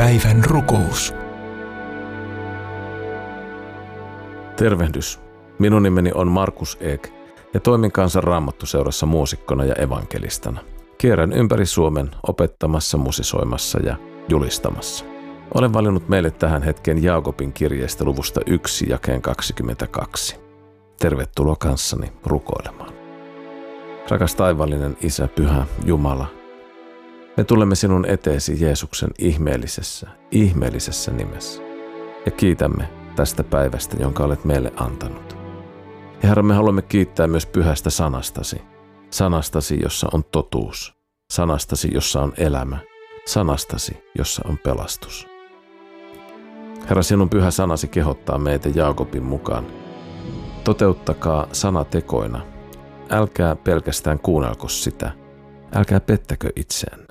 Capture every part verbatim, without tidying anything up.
Päivän rukous. Tervehdys. Minun nimeni on Markus Ek ja toimin Kansan Raamattuseurassa muusikkona ja evankelistana. Kierrän ympäri Suomen opettamassa, musisoimassa ja julistamassa. Olen valinnut meille tähän hetken Jaakobin kirjeestä luvusta yksi jakeen kaksikymmentäkaksi. Tervetuloa kanssani rukoilemaan. Rakas taivaallinen Isä, Pyhä Jumala, me tulemme sinun eteesi Jeesuksen ihmeellisessä, ihmeellisessä nimessä ja kiitämme tästä päivästä, jonka olet meille antanut. Ja Herra, me haluamme kiittää myös pyhästä sanastasi, sanastasi, jossa on totuus, sanastasi, jossa on elämä, sanastasi, jossa on pelastus. Herra, sinun pyhä sanasi kehottaa meitä Jaakobin mukaan. Toteuttakaa sana tekoina. Älkää pelkästään kuunnelko sitä. Älkää pettäkö itseänne.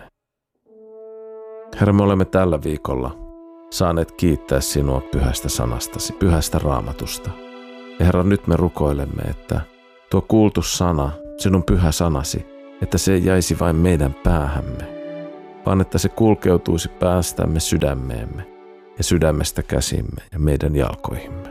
Herra, me olemme tällä viikolla saaneet kiittää sinua pyhästä sanastasi, pyhästä raamatusta. Ja Herra, nyt me rukoilemme, että tuo kuultu sana, sinun pyhä sanasi, että se ei jäisi vain meidän päähämme, vaan että se kulkeutuisi päästämme sydämeemme ja sydämestä käsimme ja meidän jalkoihimme.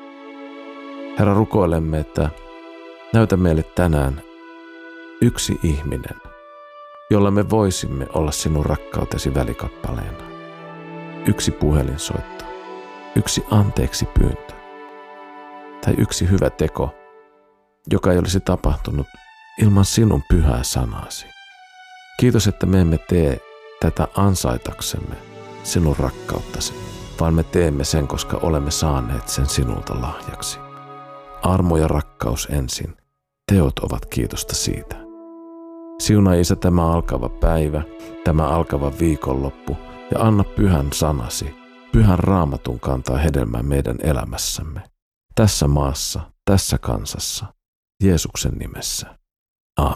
Herra, rukoilemme, että näytä meille tänään yksi ihminen, jolla me voisimme olla sinun rakkautesi välikappaleena. Yksi puhelinsoitto, yksi anteeksi pyyntö tai yksi hyvä teko, joka ei olisi tapahtunut ilman sinun pyhää sanasi. Kiitos, että me emme tee tätä ansaitaksemme sinun rakkauttasi, vaan me teemme sen, koska olemme saaneet sen sinulta lahjaksi. Armo ja rakkaus ensin, teot ovat kiitosta siitä. Siunaa Isä tämä alkava päivä, tämä alkava viikonloppu ja anna pyhän sanasi, pyhän raamatun kantaa hedelmää meidän elämässämme. Tässä maassa, tässä kansassa, Jeesuksen nimessä.